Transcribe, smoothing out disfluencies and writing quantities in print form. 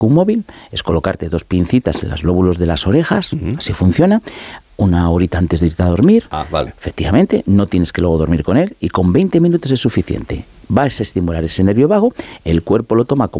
un móvil es colocarte 2 pincitas en los lóbulos de las orejas, así funciona, una horita antes de irte a dormir. Vale. Efectivamente, no tienes que luego dormir con él y con 20 minutos es suficiente. Vas a estimular ese nervio vago, el cuerpo lo toma como